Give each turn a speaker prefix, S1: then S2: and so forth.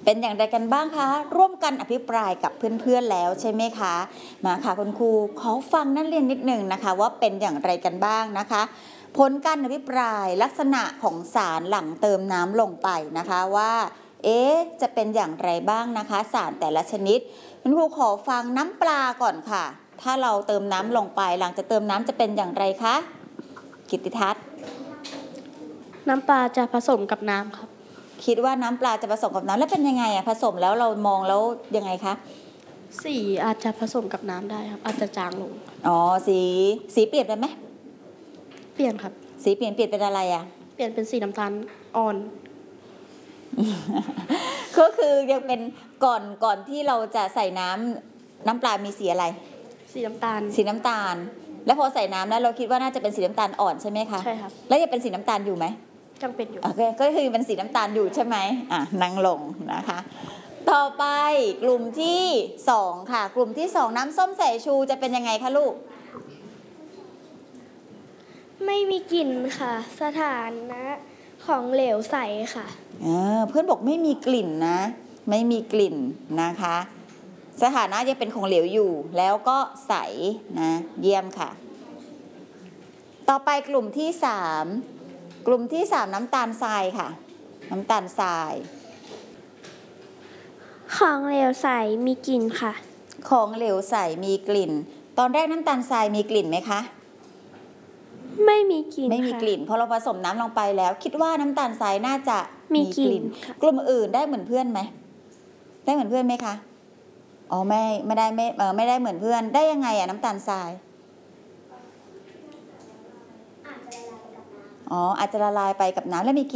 S1: เป็นอย่างไรกันบ้างคะร่วมกันอภิปรายกับเพื่อนๆแล้วใช่ไหมคะมาค่ะคุณครูขอฟังนักเรียนนิดหนึ่งนะคะว่าเป็นอย่างไรกันบ้างนะคะผลการอภิปรายลักษณะของสารหลังเติมน้ำลงไปนะคะว่าจะเป็นอย่างไรบ้างนะคะสารแต่ละชนิดคุณครูขอฟังน้ำปลาก่อนค่ะถ้าเราเติมน้ำลงไปหลังจากเติมน้ำจะเป็นอย่างไรคะกิตติทัศน์
S2: น้ำปลาจะผสมกับน้ำครับ
S1: คิดว่าน้ำปลาจะผสมกับน้ำแล้วเป็นยังไงผสมแล้วเรามองแล้วยังไงคะ
S2: สีอาจจะผสมกับน้ำได้ครับอาจจะจางลง
S1: อ๋อสีเปลี่ยนไปไหม
S2: เปลี่ยนครับ
S1: สีเปลี่ยนเป็นอะไร
S2: เปลี่ยนเป็นสีน้ำตาลอ่อน
S1: ก็คือยังเป็นก่อนที่เราจะใส่น้ำปลามีสีอะไร
S2: สีน้ำตาล
S1: แล้วพอใส่น้ำแล้วเราคิดว่าน่าจะเป็นสีน้ำตาลอ่อนใช่ไหมคะ
S2: ใช่ครับ
S1: แล้วยังเป็นสีน้ำตาลอยู่ไหม
S2: ยังเป็นอยู่
S1: โอเคก็คือเป็นสีน้ำตาลอยู่ใช่ไหมนั่งลงนะคะต่อไปกลุ่มที่2ค่ะกลุ่มที่2น้ำส้มสายชูจะเป็นยังไงคะลูก
S3: ไม่มีกลิ่นค่ะสถานะของเหลวใสค่ะ
S1: เพื่อนบอกไม่มีกลิ่นนะไม่มีกลิ่นนะคะสถานะยังเป็นของเหลวอยู่แล้วก็ใสนะเยี่ยมค่ะต่อไปกลุ่มที่3น้ำตาลทรายค่ะน้ำตาลทราย
S3: ของเหลวใสมีกลิ่นค่ะ
S1: ของเหลวใสมีกลิ่นตอนแรกน้ำตาลทรายมีกลิ่นไหมคะ
S3: ไม่มีกลิ่น
S1: ไม่มีกลิ่นพอเราผสมน้ำลงไปแล้วคิดว่าน้ำตาลทรายน่าจะมีกลิ่นกลุ่มอื่นได้เหมือนเพื่อนไหมได้เหมือนเพื่อนไหมคะอ๋อไม่ได้เหมือนเพื่อนได้ยังไงน้ำตาลทรายอาจจะละลายไปกับน้ำแล้วมีกลิ่น